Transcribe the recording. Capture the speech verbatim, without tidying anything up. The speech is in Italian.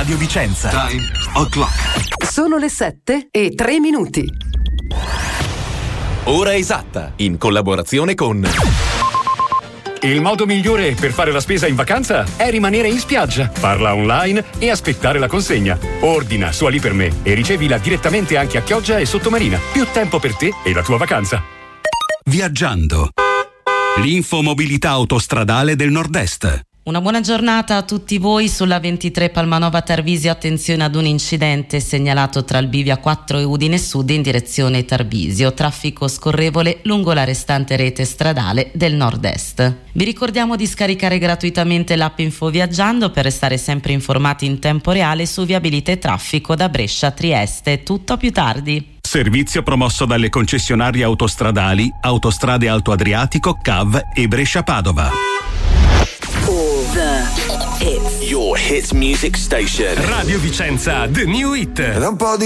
Radio Vicenza. Time o'clock. Sono le sette e tre minuti. Ora esatta, in collaborazione con... Il modo migliore per fare la spesa in vacanza è rimanere in spiaggia, farla online e aspettare la consegna. Ordina su Ali per me e ricevila direttamente anche a Chioggia e Sottomarina. Più tempo per te e la tua vacanza. Viaggiando. L'infomobilità autostradale del Nord-Est. Una buona giornata a tutti voi. Sulla ventitré Palmanova Tarvisio, attenzione ad un incidente segnalato tra il bivio A quattro e Udine Sud in direzione Tarvisio. Traffico scorrevole lungo la restante rete stradale del Nord-Est. Vi ricordiamo di scaricare gratuitamente l'app Info Viaggiando per restare sempre informati in tempo reale su viabilità e traffico da Brescia a Trieste. Tutto più tardi. Servizio promosso dalle concessionarie autostradali Autostrade Alto Adriatico, C A V e Brescia Padova. The hits. Your hits music station. Radio Vicenza, The New Hit. Da un po' di